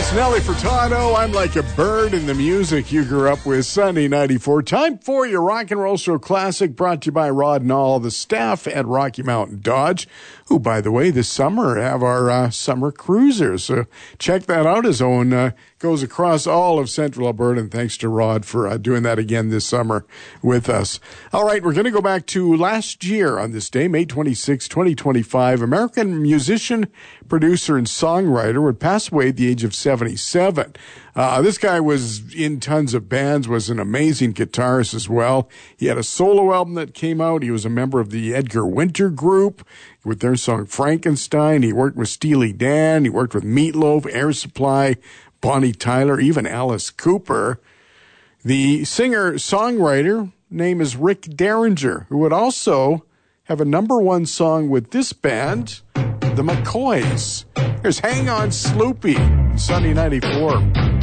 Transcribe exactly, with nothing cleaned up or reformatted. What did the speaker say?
Chris Nelly Furtado. I'm like a bird in the music you grew up with. Sunday ninety-four. Time for your Rock and Roll Show Classic, brought to you by Rod and all the staff at Rocky Mountain Dodge, who, by the way, this summer have our uh, summer cruisers. So check that out. His own uh, goes across all of Central Alberta, and thanks to Rod for uh, doing that again this summer with us. All right, we're going to go back to last year on this day, May twenty-sixth, twenty twenty-five. American musician, producer, and songwriter would pass away at the age of seventy-seven. Uh, this guy was in tons of bands, was an amazing guitarist as well. He had a solo album that came out. He was a member of the Edgar Winter Group with their song Frankenstein. He worked with Steely Dan. He worked with Meatloaf, Air Supply, Bonnie Tyler, even Alice Cooper. The singer-songwriter name is Rick Derringer, who would also have a number one song with this band, the McCoys. Here's Hang On Sloopy, Sunday ninety-four.